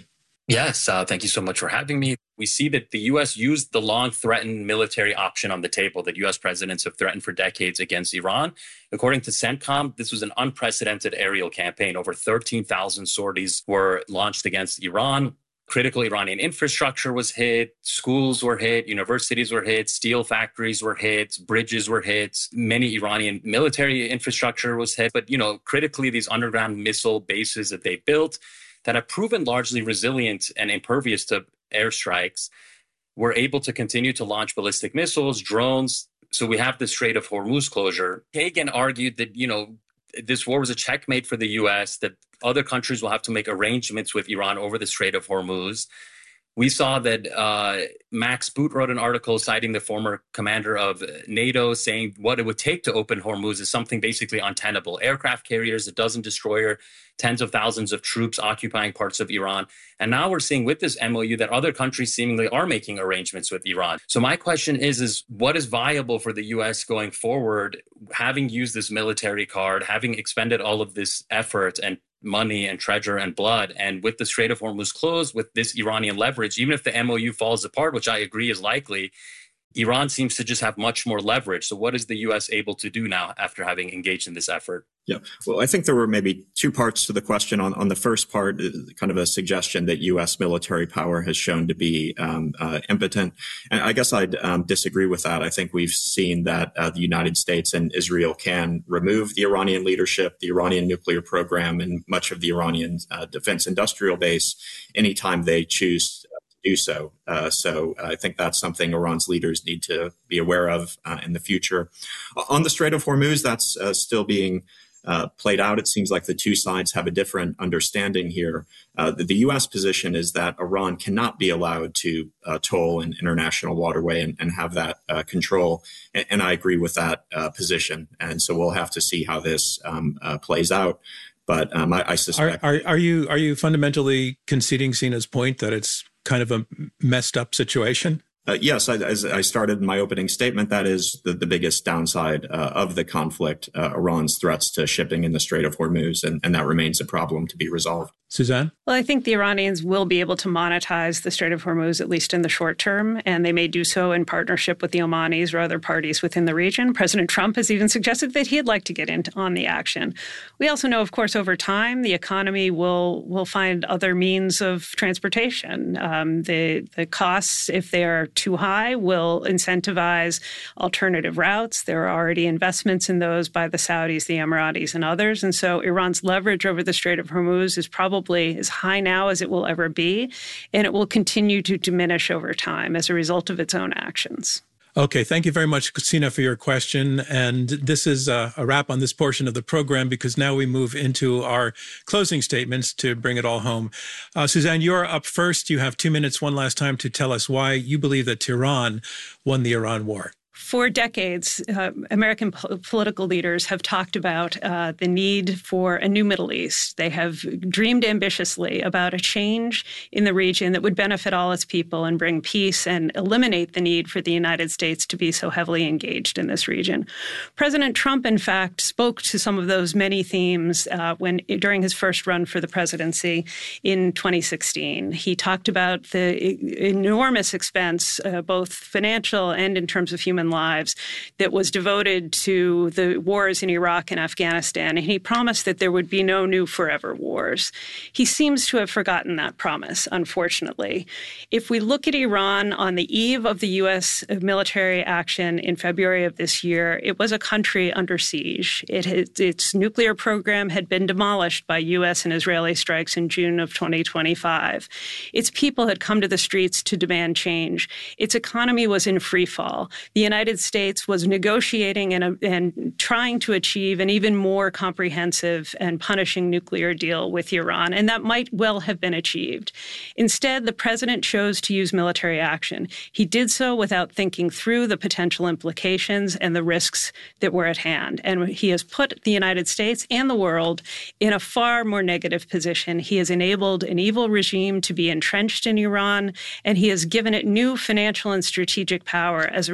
Yes, uh, thank you so much for having me. We see that the U S used the long-threatened military option on the table that U S presidents have threatened for decades against Iran. According to CENTCOM, this was an unprecedented aerial campaign. Over thirteen thousand sorties were launched against Iran. Critical Iranian infrastructure was hit, schools were hit, universities were hit, steel factories were hit, bridges were hit, many Iranian military infrastructure was hit. But, you know, critically, these underground missile bases that they built that have proven largely resilient and impervious to airstrikes were able to continue to launch ballistic missiles, drones. So we have the Strait of Hormuz closure. Kagan argued that, you know, this war was a checkmate for the U S, that other countries will have to make arrangements with Iran over the Strait of Hormuz. We saw that uh, Max Boot wrote an article citing the former commander of NATO saying what it would take to open Hormuz is something basically untenable. Aircraft carriers, a dozen destroyer, tens of thousands of troops occupying parts of Iran. And now we're seeing with this M O U that other countries seemingly are making arrangements with Iran. So my question is, is what is viable for the U S going forward, having used this military card, having expended all of this effort and money and treasure and blood, and with the Strait of Hormuz closed, with this Iranian leverage, even if the M O U falls apart, which I agree is likely, Iran seems to just have much more leverage. So what is the U S able to do now after having engaged in this effort? Yeah, well, I think there were maybe two parts to the question. On, on the first part, kind of a suggestion that U S military power has shown to be um, uh, impotent. And I guess I'd um, disagree with that. I think we've seen that uh, the United States and Israel can remove the Iranian leadership, the Iranian nuclear program, and much of the Iranian uh, defense industrial base anytime they choose do so. Uh, so I think that's something Iran's leaders need to be aware of uh, in the future. On the Strait of Hormuz, that's uh, still being uh, played out. It seems like the two sides have a different understanding here. Uh, the, the U S position is that Iran cannot be allowed to uh, toll an international waterway and, and have that uh, control. And, and I agree with that uh, position. And so we'll have to see how this um, uh, plays out. But um, I, I suspect. Are, are, are you are you fundamentally conceding Sina's point that it's kind of a messed up situation? Uh, yes, I, as I started in my opening statement, that is the, the biggest downside uh, of the conflict, uh, Iran's threats to shipping in the Strait of Hormuz, and, and that remains a problem to be resolved. Suzanne? Well, I think the Iranians will be able to monetize the Strait of Hormuz, at least in the short term, and they may do so in partnership with the Omanis or other parties within the region. President Trump has even suggested that he'd like to get in on the action. We also know, of course, over time, the economy will will find other means of transportation. Um, the, the costs, if they are too high, will incentivize alternative routes. There are already investments in those by the Saudis, the Emiratis, and others. And so Iran's leverage over the Strait of Hormuz is probably as high now as it will ever be, and it will continue to diminish over time as a result of its own actions. Okay, thank you very much, Sina, for your question. And this is a, a wrap on this portion of the program, because now we move into our closing statements to bring it all home. Uh, Suzanne, you're up first. You have two minutes one last time to tell us why you believe that Tehran won the Iran war. For decades, uh, American po- political leaders have talked about uh, the need for a new Middle East. They have dreamed ambitiously about a change in the region that would benefit all its people and bring peace and eliminate the need for the United States to be so heavily engaged in this region. President Trump, in fact, spoke to some of those many themes uh, when during his first run for the presidency in twenty sixteen. He talked about the enormous expense, uh, both financial and in terms of human lives, that was devoted to the wars in Iraq and Afghanistan, and he promised that there would be no new forever wars. He seems to have forgotten that promise, unfortunately. If we look at Iran on the eve of the U S military action in February of this year, it was a country under siege. It had, its nuclear program had been demolished by U S and Israeli strikes in June of twenty twenty-five. Its people had come to the streets to demand change. Its economy was in free fall. The United United States was negotiating and, and trying to achieve an even more comprehensive and punishing nuclear deal with Iran, and that might well have been achieved. Instead, the president chose to use military action. He did so without thinking through the potential implications and the risks that were at hand, and he has put the United States and the world in a far more negative position. He has enabled an evil regime to be entrenched in Iran, and he has given it new financial and strategic power as a result of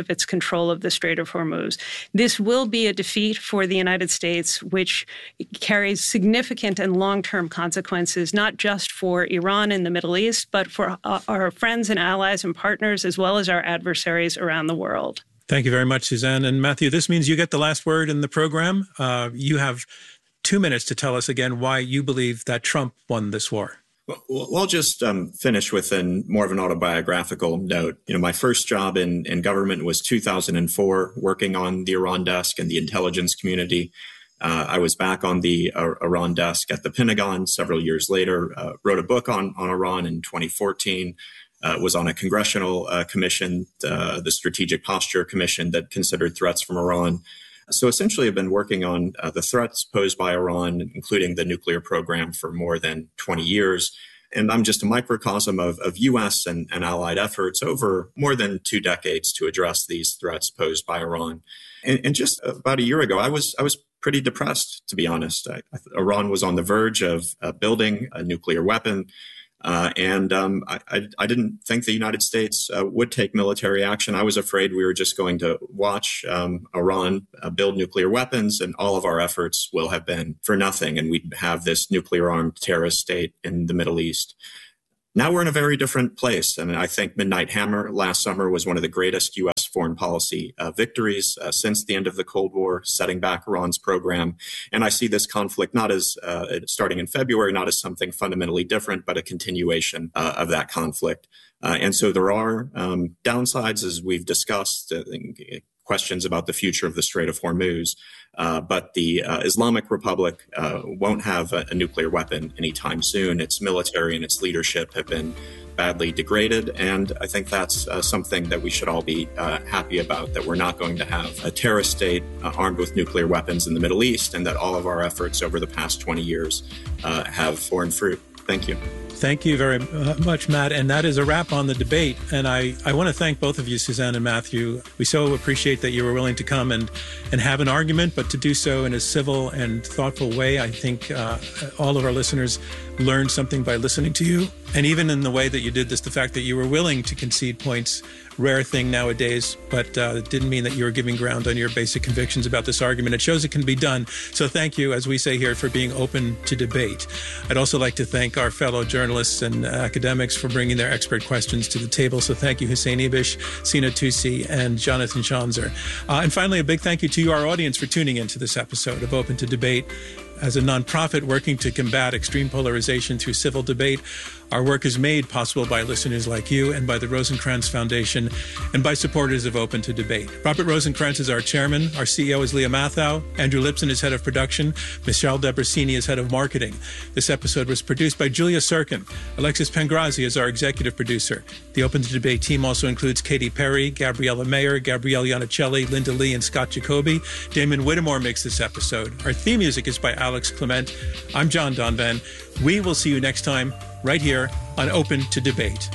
of its control of the Strait of Hormuz. This will be a defeat for the United States, which carries significant and long-term consequences, not just for Iran in the Middle East, but for uh, our friends and allies and partners, as well as our adversaries around the world. Thank you very much, Suzanne. And Matthew, this means you get the last word in the program. Uh, you have two minutes to tell us again why you believe that Trump won this war. Well, I'll just um, finish with an, more of an autobiographical note. You know, my first job in, in government was two thousand four, working on the Iran desk and the intelligence community. Uh, I was back on the uh, Iran desk at the Pentagon several years later, uh, wrote a book on, on Iran in twenty fourteen, uh, was on a congressional uh, commission, uh, the Strategic Posture Commission, that considered threats from Iran. So essentially, I've been working on uh, the threats posed by Iran, including the nuclear program, for more than twenty years. And I'm just a microcosm of, of U S and, and allied efforts over more than two decades to address these threats posed by Iran. And, and just about a year ago, I was I was pretty depressed, to be honest. I, I, Iran was on the verge of uh, building a nuclear weapon. Uh, and um, I, I, I didn't think the United States uh, would take military action. I was afraid we were just going to watch um, Iran uh, build nuclear weapons, and all of our efforts will have been for nothing, and we'd have this nuclear-armed terrorist state in the Middle East. Now we're in a very different place. I mean, I think Midnight Hammer last summer was one of the greatest U S foreign policy uh, victories uh, since the end of the Cold War, setting back Iran's program. And I see this conflict not as uh, starting in February, not as something fundamentally different, but a continuation uh, of that conflict. Uh, and so there are um, downsides, as we've discussed, uh, questions about the future of the Strait of Hormuz. Uh, but the uh, Islamic Republic uh, won't have a, a nuclear weapon anytime soon. Its military and its leadership have been badly degraded. And I think that's uh, something that we should all be uh, happy about, that we're not going to have a terrorist state uh, armed with nuclear weapons in the Middle East, and that all of our efforts over the past twenty years uh, have borne fruit. Thank you. Thank you very much, Matt. And that is a wrap on the debate. And I, I want to thank both of you, Suzanne and Matthew. We so appreciate that you were willing to come and, and have an argument, but to do so in a civil and thoughtful way. I think uh, all of our listeners learned something by listening to you. And even in the way that you did this, the fact that you were willing to concede points, rare thing nowadays, but uh, it didn't mean that you were giving ground on your basic convictions about this argument. It shows it can be done. So thank you, as we say here, for being open to debate. I'd also like to thank our fellow journalists and academics for bringing their expert questions to the table. So thank you, Hussein Ibish, Sina Tusi, and Jonathan Schanzer. Uh, and finally, a big thank you to our audience for tuning into this episode of Open to Debate. As a nonprofit working to combat extreme polarization through civil debate, our work is made possible by listeners like you and by the Rosencrantz Foundation and by supporters of Open to Debate. Robert Rosencrantz is our chairman. Our C E O is Leah Mathau. Andrew Lipson is head of production. Michelle Debrasini is head of marketing. This episode was produced by Julia Serkin. Alexis Pengrazi is our executive producer. The Open to Debate team also includes Katy Perry, Gabriella Mayer, Gabrielle Iannicelli, Linda Lee, and Scott Jacoby. Damon Whittemore makes this episode. Our theme music is by Alex Clement. I'm John Donvan. We will see you next time right here on Open to Debate.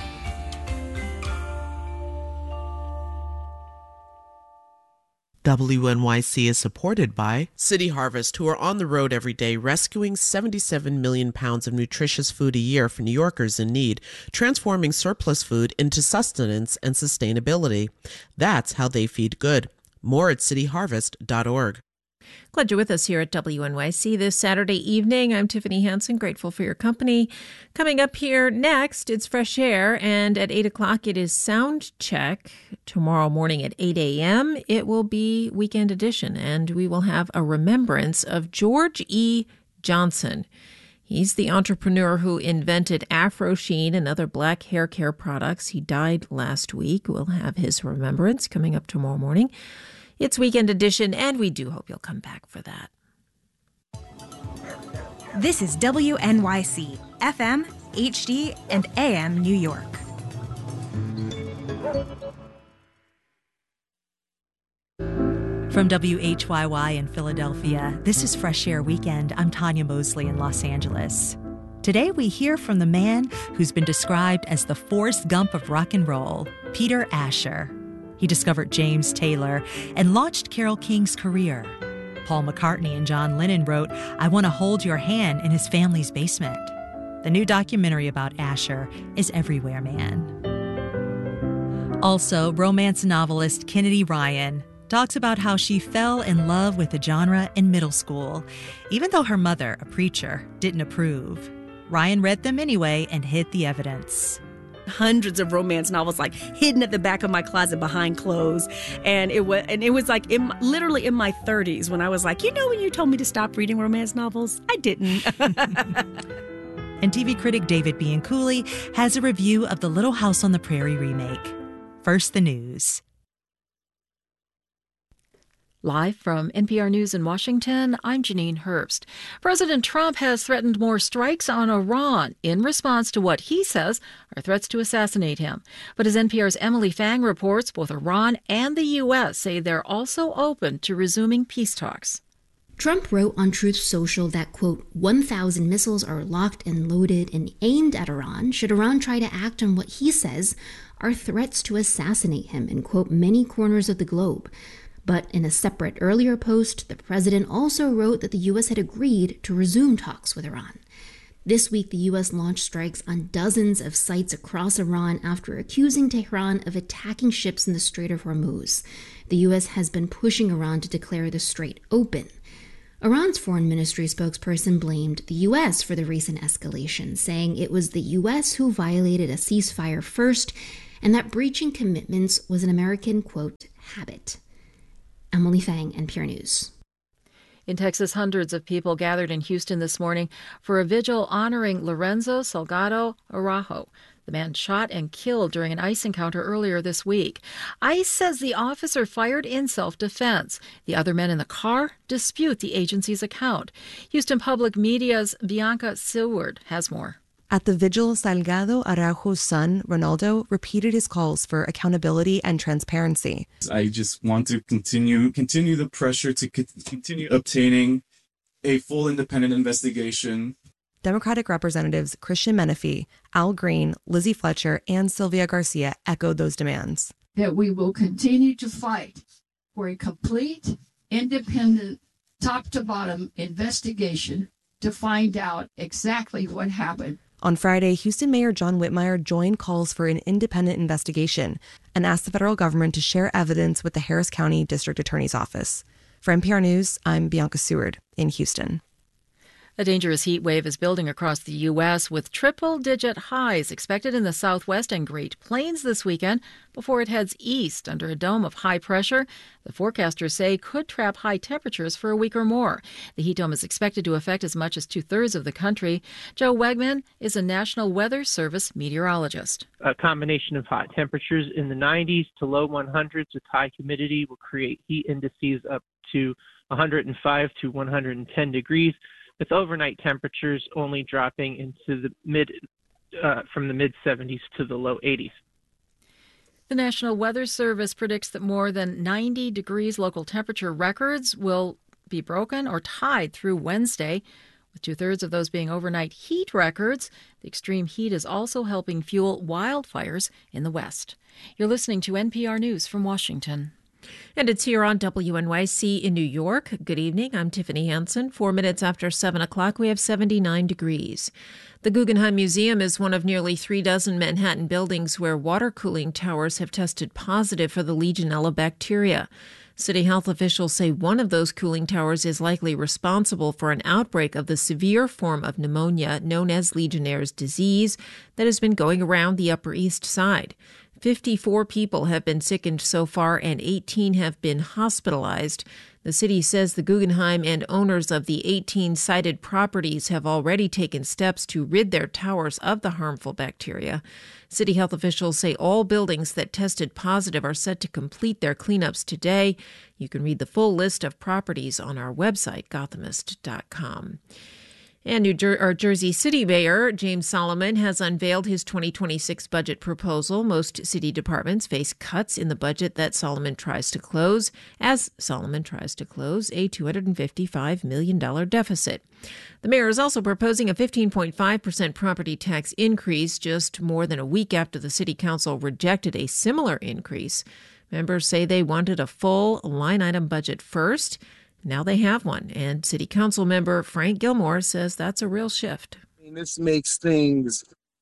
W N Y C is supported by City Harvest, who are on the road every day rescuing seventy-seven million pounds of nutritious food a year for New Yorkers in need, transforming surplus food into sustenance and sustainability. That's how they feed good. More at city harvest dot org. Glad you're with us here at W N Y C this Saturday evening. I'm Tiffany Hansen, grateful for your company. Coming up here next, it's Fresh Air, and at eight o'clock it is Sound Check. Tomorrow morning at eight a.m. it will be Weekend Edition, and we will have a remembrance of George E. Johnson. He's the entrepreneur who invented Afro Sheen and other black hair care products. He died last week. We'll have his remembrance coming up tomorrow morning. It's Weekend Edition, and we do hope you'll come back for that. This is W N Y C, F M, H D, and A M New York. From W H Y Y in Philadelphia, this is Fresh Air Weekend. I'm Tanya Mosley in Los Angeles. Today we hear from the man who's been described as the Forrest Gump of rock and roll, Peter Asher. He discovered James Taylor and launched Carole King's career. Paul McCartney and John Lennon wrote I Want to Hold Your Hand in his family's basement. The new documentary about Asher is Everywhere Man. Also, romance novelist Kennedy Ryan talks about how she fell in love with the genre in middle school, even though her mother, a preacher, didn't approve. Ryan read them anyway and hid the evidence. Hundreds of romance novels like hidden at the back of my closet behind clothes, and it was and it was like in, literally in my thirties when I was like, you know, when you told me to stop reading romance novels, I didn't. And T V critic David Bianculli has a review of the Little House on the Prairie remake. First, the news. Live from N P R News in Washington, I'm Janine Herbst. President Trump has threatened more strikes on Iran in response to what he says are threats to assassinate him. But as N P R's Emily Fang reports, both Iran and the U S say they're also open to resuming peace talks. Trump wrote on Truth Social that, quote, one thousand missiles are locked and loaded and aimed at Iran should Iran try to act on what he says are threats to assassinate him in, quote, many corners of the globe. But in a separate earlier post, the president also wrote that the U S had agreed to resume talks with Iran. This week, the U S launched strikes on dozens of sites across Iran after accusing Tehran of attacking ships in the Strait of Hormuz. The U S has been pushing Iran to declare the strait open. Iran's foreign ministry spokesperson blamed the U S for the recent escalation, saying it was the U S who violated a ceasefire first and that breaching commitments was an American, quote, habit. Emily Fang, N P R News. In Texas, hundreds of people gathered in Houston this morning for a vigil honoring Lorenzo Salgado Araujo, the man shot and killed during an ICE encounter earlier this week. ICE says the officer fired in self-defense. The other men in the car dispute the agency's account. Houston Public Media's Bianca Seward has more. At the vigil, Salgado Araujo's son, Ronaldo, repeated his calls for accountability and transparency. I just want to continue continue the pressure to continue obtaining a full independent investigation. Democratic Representatives Christian Menefee, Al Green, Lizzie Fletcher, and Sylvia Garcia echoed those demands. That we will continue to fight for a complete, independent, top-to-bottom investigation to find out exactly what happened. On Friday, Houston Mayor John Whitmire joined calls for an independent investigation and asked the federal government to share evidence with the Harris County District Attorney's Office. For N P R News, I'm Bianca Seward in Houston. A dangerous heat wave is building across the U S with triple-digit highs expected in the Southwest and Great Plains this weekend before it heads east under a dome of high pressure. The forecasters say could trap high temperatures for a week or more. The heat dome is expected to affect as much as two-thirds of the country. Joe Wegman is a National Weather Service meteorologist. A combination of hot temperatures in the nineties to low hundreds with high humidity will create heat indices up to one hundred five to one hundred ten degrees. With overnight temperatures only dropping into the mid, uh, from the mid seventies to the low eighties. The National Weather Service predicts that more than ninety degrees local temperature records will be broken or tied through Wednesday, with two-thirds of those being overnight heat records. The extreme heat is also helping fuel wildfires in the West. You're listening to N P R News from Washington. And it's here on W N Y C in New York. Good evening. I'm Tiffany Hansen. Four minutes after seven o'clock, we have seventy-nine degrees. The Guggenheim Museum is one of nearly three dozen Manhattan buildings where water cooling towers have tested positive for the Legionella bacteria. City health officials say one of those cooling towers is likely responsible for an outbreak of the severe form of pneumonia known as Legionnaire's disease that has been going around the Upper East Side. fifty-four people have been sickened so far and eighteen have been hospitalized. The city says the Guggenheim and owners of the eighteen cited properties have already taken steps to rid their towers of the harmful bacteria. City health officials say all buildings that tested positive are set to complete their cleanups today. You can read the full list of properties on our website, gothamist dot com. And New Jer- or Jersey City Mayor James Solomon has unveiled his twenty twenty-six budget proposal. Most city departments face cuts in the budget that Solomon tries to close, as Solomon tries to close a two hundred fifty-five million dollars deficit. The mayor is also proposing a fifteen point five percent property tax increase just more than a week after the city council rejected a similar increase. Members say they wanted a full line-item budget first. Now they have one, and City Council member Frank Gilmore says that's a real shift. I mean, this makes things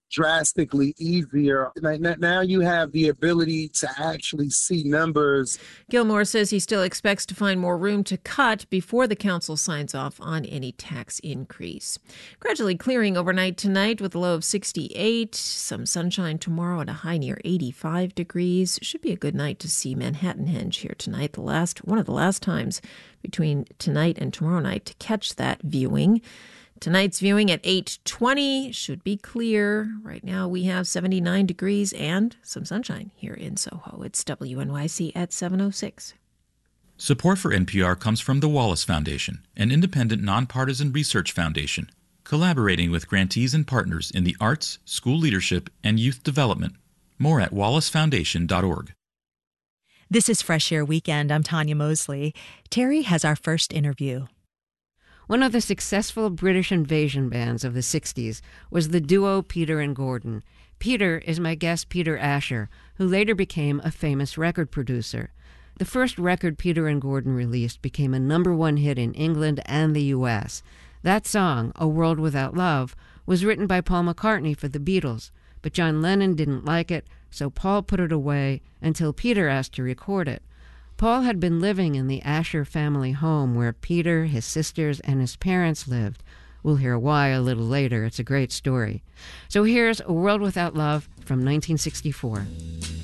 drastically easier. Now you have the ability to actually see numbers. Gilmore says he still expects to find more room to cut before the council signs off on any tax increase. Gradually clearing overnight tonight with a low of sixty-eight. Some sunshine tomorrow at a high near eighty-five degrees. Should be a good night to see Manhattan Henge here tonight. The last one of the last times between tonight and tomorrow night to catch that viewing. Tonight's viewing at eight twenty should be clear. Right now we have seventy-nine degrees and some sunshine here in Soho. It's W N Y C at seven oh six. Support for N P R comes from the Wallace Foundation, an independent nonpartisan research foundation, collaborating with grantees and partners in the arts, school leadership, and youth development. More at wallace foundation dot org. This is Fresh Air Weekend. I'm Tanya Mosley. Terry has our first interview. One of the successful British invasion bands of the sixties was the duo Peter and Gordon. Peter is my guest Peter Asher, who later became a famous record producer. The first record Peter and Gordon released became a number one hit in England and the U S. That song, A World Without Love, was written by Paul McCartney for the Beatles, but John Lennon didn't like it, so Paul put it away until Peter asked to record it. Paul had been living in the Asher family home where Peter, his sisters, and his parents lived. We'll hear why a little later. It's a great story. So here's A World Without Love from nineteen sixty-four.